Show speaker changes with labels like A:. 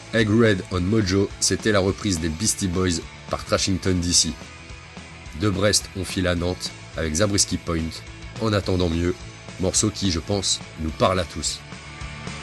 A: Egg Red on Mojo, c'était la reprise des Beastie Boys par Trashington DC. De Brest, on file à Nantes avec Zabriskie Point. En attendant mieux, morceau qui, je pense, nous parle à tous.